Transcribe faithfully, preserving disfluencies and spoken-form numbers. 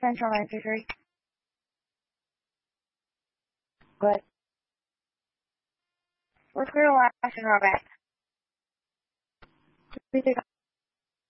Central ninety-three. Good. Let's go to last and Robert.